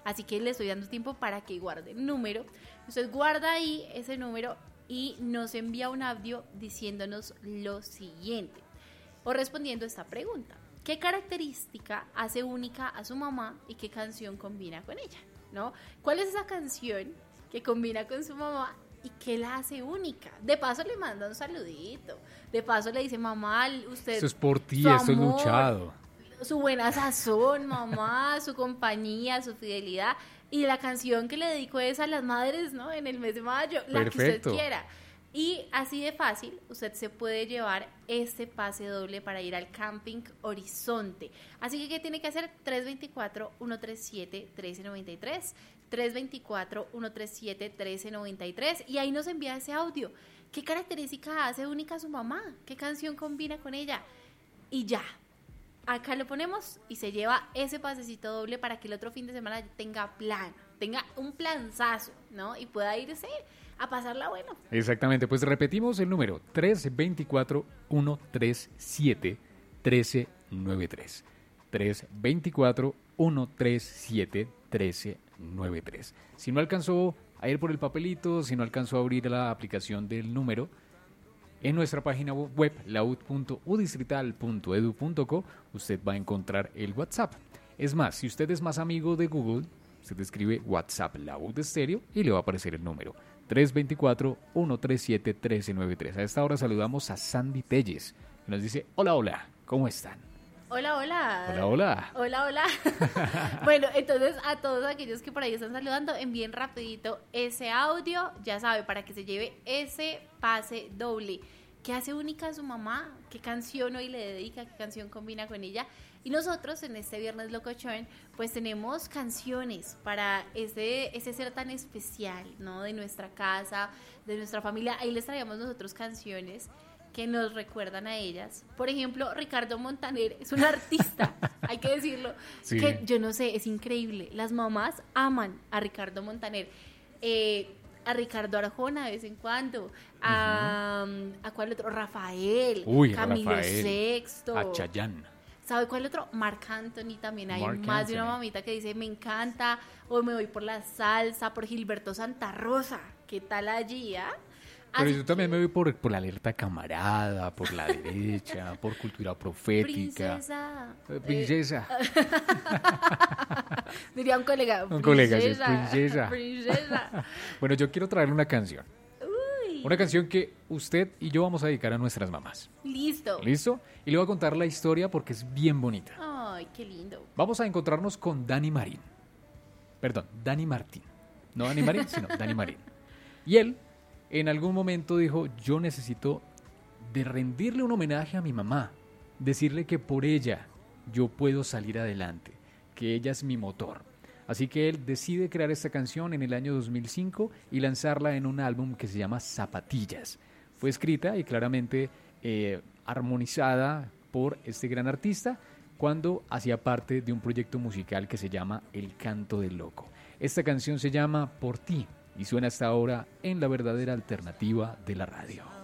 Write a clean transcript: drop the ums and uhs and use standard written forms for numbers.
Así que le estoy dando tiempo para que guarde el número. Usted guarda ahí ese número y nos envía un audio diciéndonos lo siguiente, o respondiendo esta pregunta: ¿qué característica hace única a su mamá y qué canción combina con ella? ¿No? ¿Cuál es esa canción que combina con su mamá y qué la hace única? De paso le manda un saludito, de paso le dice: mamá, usted, esto es por ti, su esto es amor, luchado. Su buena sazón, mamá, su compañía, su fidelidad. Y la canción que le dedico es a las madres, ¿no? En el mes de mayo, la Perfecto. que usted quiera. Y así de fácil, usted se puede llevar este pase doble para ir al Camping Horizonte. Así que, ¿qué tiene que hacer? 324-137-1393, 324-137-1393, y ahí nos envía ese audio. ¿Qué característica hace única a su mamá? ¿Qué canción combina con ella? Y ya, acá lo ponemos y se lleva ese pasecito doble para que el otro fin de semana tenga un planzazo, ¿no? Y pueda irse a pasarla bueno. Exactamente, pues repetimos el número: 324-137-1393. 324-137-1393. Si no alcanzó a ir por el papelito, si no alcanzó a abrir la aplicación del número, en nuestra página web, laud.udistrital.edu.co, usted va a encontrar el WhatsApp. Es más, si usted es más amigo de Google, usted escribe WhatsApp Laud Estéreo y le va a aparecer el número: 324-137-1393. A esta hora saludamos a Sandy Telles, que nos dice: hola, hola, ¿cómo están? Hola, hola. Hola, hola. Hola, hola. Bueno, entonces a todos aquellos que por ahí están saludando, envíen rapidito ese audio, ya sabe, para que se lleve ese pase doble. ¿Qué hace única a su mamá? ¿Qué canción hoy le dedica? ¿Qué canción combina con ella? Y nosotros en este Viernes Locochón pues tenemos canciones para ese ser tan especial, ¿no? De nuestra casa, de nuestra familia. Ahí les traíamos nosotros canciones que nos recuerdan a ellas. Por ejemplo, Ricardo Montaner es un artista, hay que decirlo, Sí. que yo no sé, es increíble. Las mamás aman a Ricardo Montaner. A Ricardo Arjona de vez en cuando, ¿a cuál otro? Rafael, Camilo Rafael, Sexto, a Chayanne. ¿sabe cuál otro? Marc Anthony también. Hay Marc más de una Anthony. mamita que dice: me encanta, o me voy por la salsa, por Gilberto Santa Rosa. ¿Qué tal allí, ah? Pero yo también me voy por la alerta camarada, por la derecha, por cultura profética. Princesa. Princesa. Diría un colega. Un colega, sí, es Princesa. princesa. Bueno, yo quiero traerle una canción. Uy. Una canción que usted y yo vamos a dedicar a nuestras mamás. Listo. ¿Listo? Y le voy a contar la historia porque es bien bonita. Ay, qué lindo. Vamos a encontrarnos con Dani Marín. Perdón, Dani Martín. No Dani Marín, sino Dani Marín. Y él, en algún momento dijo: yo necesito de rendirle un homenaje a mi mamá. Decirle que por ella yo puedo salir adelante. Que ella es mi motor. Así que él decide crear esta canción en el año 2005 y lanzarla en un álbum que se llama Zapatillas. Fue escrita y claramente armonizada por este gran artista cuando hacía parte de un proyecto musical que se llama El Canto del Loco. Esta canción se llama Por ti y suena hasta ahora en la verdadera alternativa de la radio.